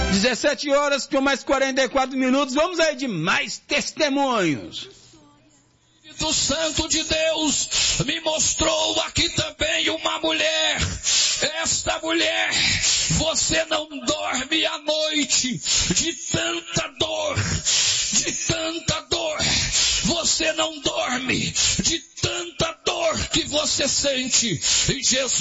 17 horas com mais 44 minutos. Vamos aí de mais testemunhos. O Santo de Deus me mostrou aqui também uma mulher. Esta mulher, você não dorme à noite de tanta dor, você não dorme de tanta dor que você sente. E Jesus